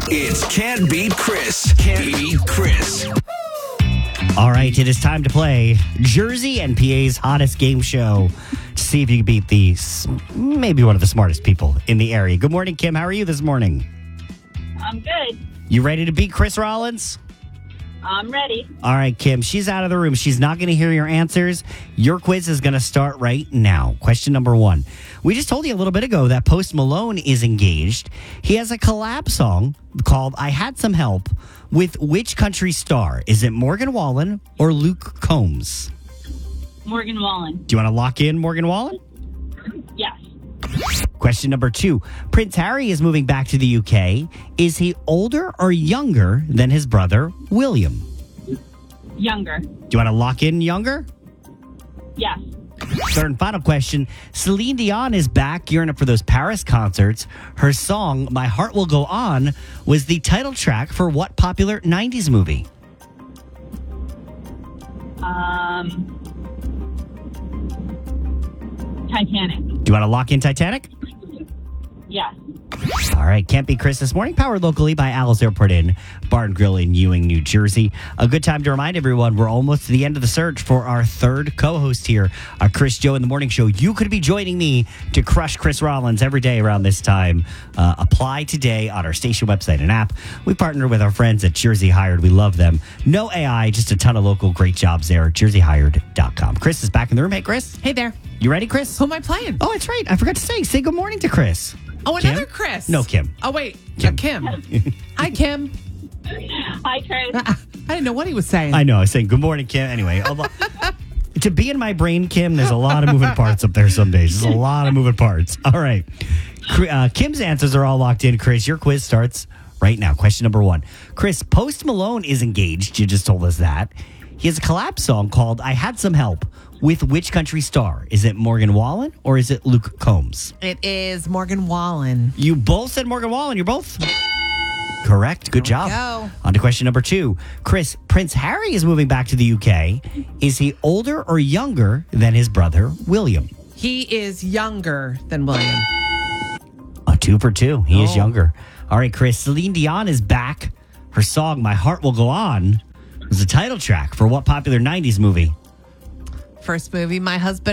It's Can't Beat Chris. Can't Beat Chris. All right, it is time to play Jersey and PA's hottest game show to see if you can beat maybe one of the smartest people in the area. Good morning, Kim. How are you this morning? I'm good. You ready to beat Chris Rollins? I'm ready. All right, Kim, she's out of the room. She's not going to hear your answers. Your quiz is going to start right now. Question number 1. We just told you a little bit ago that Post Malone is engaged. He has a collab song called I Had Some Help with which country star? Is it Morgan Wallen or Luke Combs? Morgan Wallen. Do you want to lock in Morgan Wallen? Yes. Question number 2. Prince Harry is moving back to the UK. Is he older or younger than his brother, William? Younger. Do you want to lock in younger? Yes. Third and final question. Celine Dion is back gearing up for those Paris concerts. Her song, My Heart Will Go On, was the title track for what popular 90s movie? Titanic. Do you want to lock in Titanic? Yes. All right. Can't Be Chris this morning. Powered locally by Al's Airport Inn, Bar and Grill in Ewing, New Jersey. A good time to remind everyone we're almost to the end of the search for our third co-host here, Chris Joe in the Morning Show. You could be joining me to crush Chris Rollins every day around this time. Apply today on our station website and app. We partner with our friends at Jersey Hired. We love them. No AI, just a ton of local great jobs there at jerseyhired.com. Chris is back in the room. Hey, Chris. Hey there. You ready, Chris? Who am I playing? Oh, that's right. I forgot to say good morning to Chris. Oh, another Kim? Chris. No, Kim. Oh, wait. Kim. Kim. Hi, Kim. Hi, Chris. I didn't know what he was saying. I know. I was saying good morning, Kim. Anyway, to be in my brain, Kim, there's a lot of moving parts up there some days. There's a lot of moving parts. All right. Kim's answers are all locked in. Chris, your quiz starts right now. Question number 1. Chris, Post Malone is engaged. You just told us that. He has a collab song called I Had Some Help with which country star? Is it Morgan Wallen or is it Luke Combs? It is Morgan Wallen. You both said Morgan Wallen. You're both correct. Good job. go. On to question number 2. Chris, Prince Harry is moving back to the UK. Is he older or younger than his brother, William? He is younger than William. A 2 for 2. He is Oh. younger. All right, Chris, Celine Dion is back. Her song, My Heart Will Go On, was the title track for what popular 90s movie? First movie, My Husband